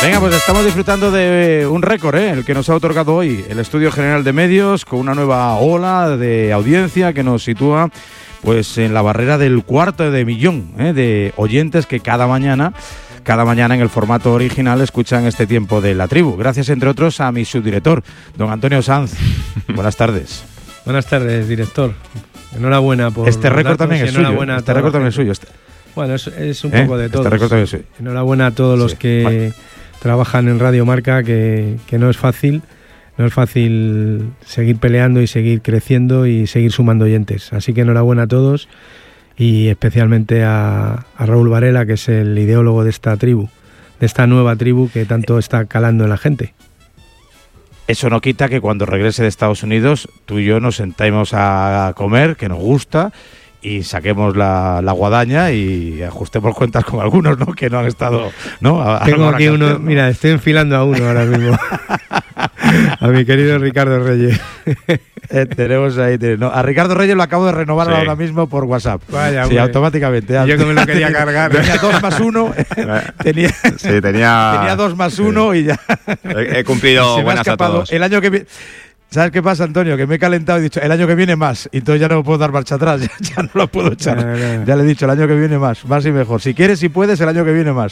Venga, pues estamos disfrutando de un récord, el que nos ha otorgado hoy el Estudio General de Medios, con una nueva ola de audiencia que nos sitúa pues en la barrera del 250.000 de oyentes que cada mañana en el formato original escuchan este tiempo de La Tribu. Gracias, entre otros, a mi subdirector, don Antonio Sanz. Buenas tardes. Buenas tardes, director. Enhorabuena por este récord también es suyo. Este récord también es suyo. Bueno, es un poco de todo. Este récord también es suyo. Enhorabuena a todos los que trabajan en Radio Marca, que no es fácil. No es fácil seguir peleando y seguir creciendo y seguir sumando oyentes. Así que enhorabuena a todos y especialmente a Raúl Varela, que es el ideólogo de esta tribu, de esta nueva tribu que tanto está calando en la gente. Eso no quita que cuando regrese de Estados Unidos tú y yo nos sentemos a comer, que nos gusta, y saquemos la guadaña y ajustemos cuentas con algunos, ¿no? Que no han estado, ¿no? Tengo aquí uno, mira, estoy enfilando a uno ahora mismo. A mi querido Ricardo Reyes. Tenemos ahí, no, a Ricardo Reyes lo acabo de renovar ahora mismo por WhatsApp. Vaya, sí, automáticamente. Yo que me lo quería cargar. Tenía 2 más 1. tenía 2 más 1 y ya. He cumplido buenas a todos. El año que viene. ¿Sabes qué pasa, Antonio? Que me he calentado y he dicho, el año que viene más. Y entonces ya no puedo dar marcha atrás, ya no lo puedo echar. No. Ya le he dicho, el año que viene más y mejor. Si quieres, si puedes, el año que viene más.